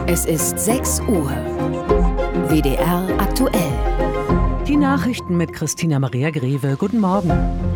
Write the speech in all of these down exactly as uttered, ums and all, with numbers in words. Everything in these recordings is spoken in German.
Es ist sechs Uhr. W D R aktuell. Die Nachrichten mit Christina Maria Greve. Guten Morgen.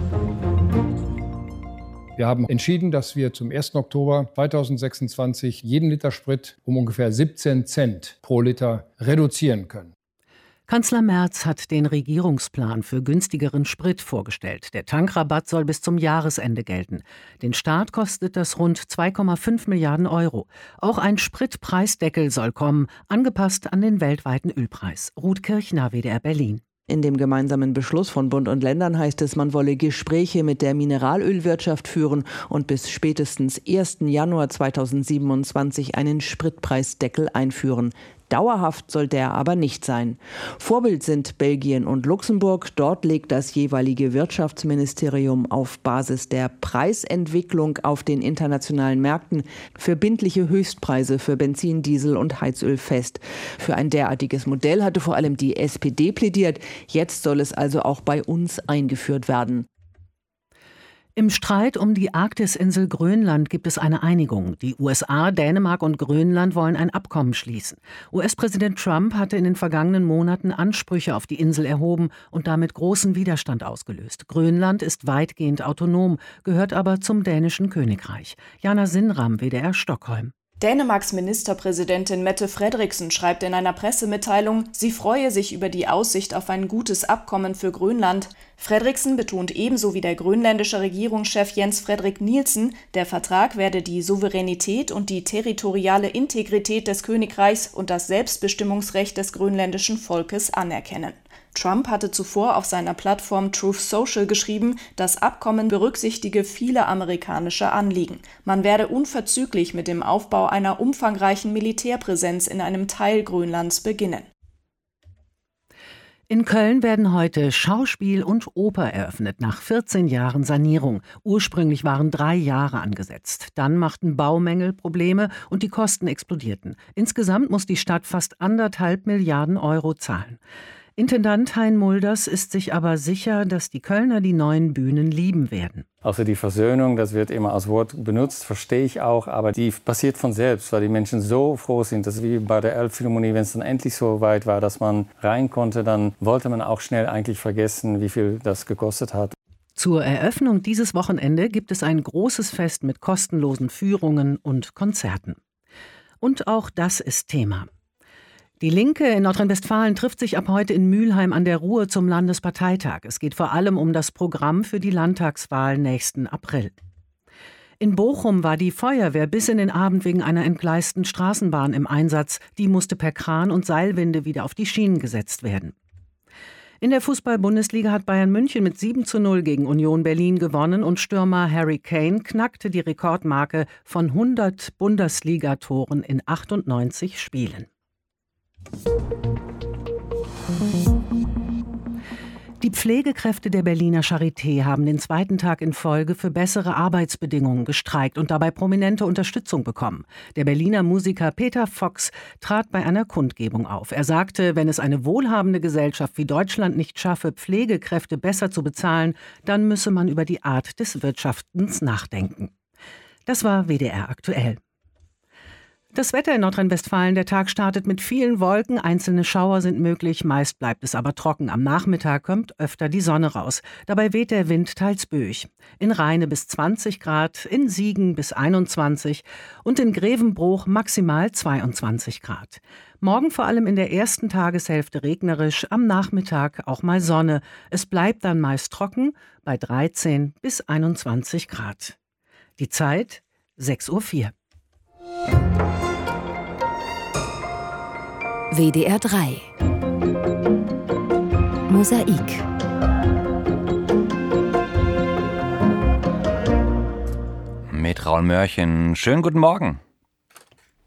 Wir haben entschieden, dass wir zum ersten Oktober zweitausendsechsundzwanzig jeden Liter Sprit um ungefähr siebzehn Cent pro Liter reduzieren können. Kanzler Merz hat den Regierungsplan für günstigeren Sprit vorgestellt. Der Tankrabatt soll bis zum Jahresende gelten. Den Staat kostet das rund zwei Komma fünf Milliarden Euro. Auch ein Spritpreisdeckel soll kommen, angepasst an den weltweiten Ölpreis. Ruth Kirchner, W D R Berlin. In dem gemeinsamen Beschluss von Bund und Ländern heißt es, man wolle Gespräche mit der Mineralölwirtschaft führen und bis spätestens ersten Januar zweitausendsiebenundzwanzig einen Spritpreisdeckel einführen. Dauerhaft soll der aber nicht sein. Vorbild sind Belgien und Luxemburg. Dort legt das jeweilige Wirtschaftsministerium auf Basis der Preisentwicklung auf den internationalen Märkten verbindliche Höchstpreise für Benzin, Diesel und Heizöl fest. Für ein derartiges Modell hatte vor allem die S P D plädiert. Jetzt soll es also auch bei uns eingeführt werden. Im Streit um die Arktisinsel Grönland gibt es eine Einigung. Die U S A, Dänemark und Grönland wollen ein Abkommen schließen. U S-Präsident Trump hatte in den vergangenen Monaten Ansprüche auf die Insel erhoben und damit großen Widerstand ausgelöst. Grönland ist weitgehend autonom, gehört aber zum dänischen Königreich. Jana Sinnram, W D R Stockholm. Dänemarks Ministerpräsidentin Mette Frederiksen schreibt in einer Pressemitteilung, sie freue sich über die Aussicht auf ein gutes Abkommen für Grönland. Frederiksen betont ebenso wie der grönländische Regierungschef Jens Frederik Nielsen, der Vertrag werde die Souveränität und die territoriale Integrität des Königreichs und das Selbstbestimmungsrecht des grönländischen Volkes anerkennen. Trump hatte zuvor auf seiner Plattform Truth Social geschrieben, das Abkommen berücksichtige viele amerikanische Anliegen. Man werde unverzüglich mit dem Aufbau einer umfangreichen Militärpräsenz in einem Teil Grönlands beginnen. In Köln werden heute Schauspiel und Oper eröffnet, nach vierzehn Jahren Sanierung. Ursprünglich waren drei Jahre angesetzt. Dann machten Baumängel Probleme und die Kosten explodierten. Insgesamt muss die Stadt fast anderthalb Milliarden Euro zahlen. Intendant Hein Mulders ist sich aber sicher, dass die Kölner die neuen Bühnen lieben werden. Also die Versöhnung, das wird immer als Wort benutzt, verstehe ich auch, aber die passiert von selbst, weil die Menschen so froh sind, dass wie bei der Elbphilharmonie, wenn es dann endlich so weit war, dass man rein konnte, dann wollte man auch schnell eigentlich vergessen, wie viel das gekostet hat. Zur Eröffnung dieses Wochenende gibt es ein großes Fest mit kostenlosen Führungen und Konzerten. Und auch das ist Thema. Die Linke in Nordrhein-Westfalen trifft sich ab heute in Mülheim an der Ruhr zum Landesparteitag. Es geht vor allem um das Programm für die Landtagswahl nächsten April. In Bochum war die Feuerwehr bis in den Abend wegen einer entgleisten Straßenbahn im Einsatz. Die musste per Kran und Seilwinde wieder auf die Schienen gesetzt werden. In der Fußball-Bundesliga hat Bayern München mit sieben zu null gegen Union Berlin gewonnen und Stürmer Harry Kane knackte die Rekordmarke von hundert Bundesligatoren in achtundneunzig Spielen. Die Pflegekräfte der Berliner Charité haben den zweiten Tag in Folge für bessere Arbeitsbedingungen gestreikt und dabei prominente Unterstützung bekommen. Der Berliner Musiker Peter Fox trat bei einer Kundgebung auf. Er sagte, wenn es eine wohlhabende Gesellschaft wie Deutschland nicht schaffe, Pflegekräfte besser zu bezahlen, dann müsse man über die Art des Wirtschaftens nachdenken. Das war W D R aktuell. Das Wetter in Nordrhein-Westfalen, der Tag startet mit vielen Wolken, einzelne Schauer sind möglich, meist bleibt es aber trocken. Am Nachmittag kommt öfter die Sonne raus. Dabei weht der Wind teils böig. In Rheine bis zwanzig Grad, in Siegen bis einundzwanzig und in Grevenbruch maximal zweiundzwanzig Grad. Morgen vor allem in der ersten Tageshälfte regnerisch, am Nachmittag auch mal Sonne. Es bleibt dann meist trocken bei dreizehn bis einundzwanzig Grad. Die Zeit sechs Uhr vier. W D R drei Mosaik. Mit Raul Mörchen. Schönen guten Morgen.